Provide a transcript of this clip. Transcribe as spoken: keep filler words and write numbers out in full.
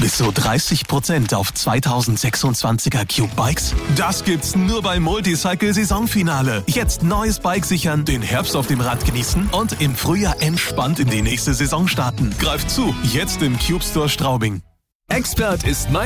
Bis zu dreißig Prozent auf zweitausendsechsundzwanziger Cube Bikes? Das gibt's nur beim Multicycle-Saisonfinale. Jetzt neues Bike sichern, den Herbst auf dem Rad genießen und im Frühjahr entspannt in die nächste Saison starten. Greift zu, jetzt im Cube Store Straubing. Expert ist mein